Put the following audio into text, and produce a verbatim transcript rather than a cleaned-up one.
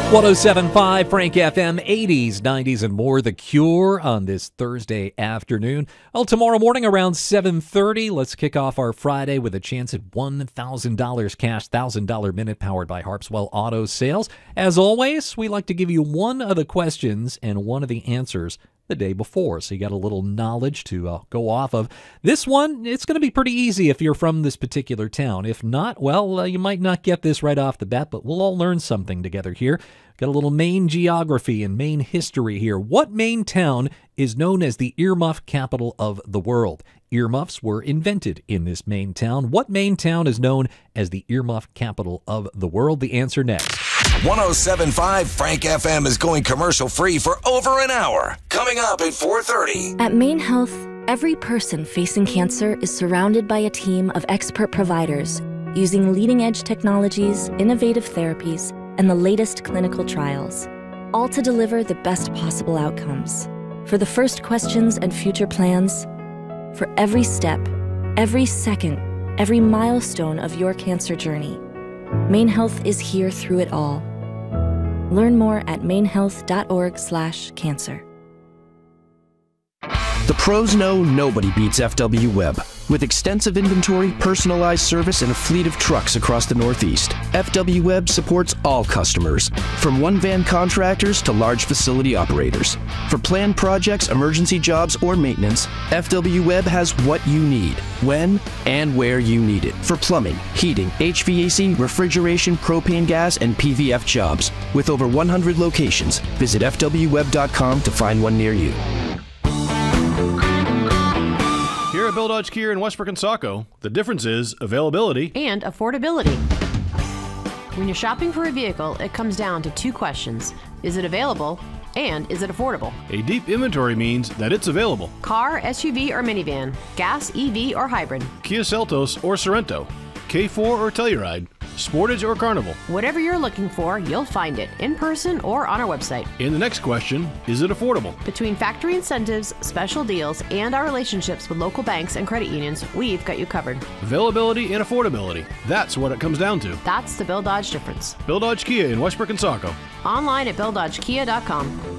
one oh seven point five Frank F M, eighties, nineties, and more. The Cure on this Thursday afternoon. Well, tomorrow morning around seven thirty, let's kick off our Friday with a chance at one thousand dollars cash, one thousand dollars minute powered by Harpswell Auto Sales. As always, we like to give you one of the questions and one of the answers the day before, so you got a little knowledge to uh, go off of. This one, it's going to be pretty easy if you're from this particular town. If not, well, uh, you might not get this right off the bat, but we'll all learn something together here. Got a little Maine geography and Maine history here. What Maine town is known as the earmuff capital of the world? Earmuffs were invented in this Maine town. What Maine town is known as the earmuff capital of the world? The answer next. one oh seven point five Frank F M is going commercial free for over an hour. Coming up at four thirty. At Maine Health, every person facing cancer is surrounded by a team of expert providers using leading-edge technologies, innovative therapies, and the latest clinical trials, all to deliver the best possible outcomes. For the first questions and future plans, for every step, every second, every milestone of your cancer journey, Maine Health is here through it all. Learn more at mainehealth.org slash cancer. The pros know nobody beats F W Web. With extensive inventory, personalized service, and a fleet of trucks across the Northeast, F W Web supports all customers, from one-van contractors to large facility operators. For planned projects, emergency jobs, or maintenance, F W Web has what you need, when and where you need it. For plumbing, heating, H V A C, refrigeration, propane gas, and P V F jobs. With over one hundred locations, visit F W web dot com to find one near you. Here at Bill Dodge Kia in Westbrook and Saco, the difference is availability and affordability. When you're shopping for a vehicle, it comes down to two questions. Is it available? And is it affordable? A deep inventory means that it's available. Car, S U V, or minivan, gas, E V, or hybrid, Kia Seltos or Sorento, K four or Telluride, Sportage or Carnival. Whatever you're looking for, you'll find it in person or on our website. And the next question, is it affordable? Between factory incentives, special deals, and our relationships with local banks and credit unions, we've got you covered. Availability and affordability. That's what it comes down to. That's the Bill Dodge difference. Bill Dodge Kia in Westbrook and Saco. Online at bill dodge kia dot com.